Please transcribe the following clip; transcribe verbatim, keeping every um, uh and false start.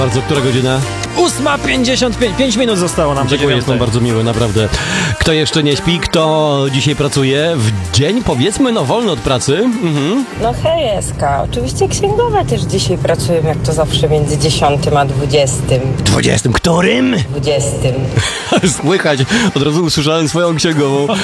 Bardzo, która godzina? ósma pięćdziesiąt pięć. pięć minut zostało nam do Dziękuję, jest dziewiątej. pan bardzo miły, naprawdę. Kto jeszcze nie śpi, kto dzisiaj pracuje w dzień, powiedzmy, no wolny od pracy. Mhm. No hejska, oczywiście księgowe też dzisiaj pracują, jak to zawsze, między dziesiątym a dwudziestym. Dwudziestym którym? Dwudziestym. Słychać, od razu usłyszałem swoją księgową.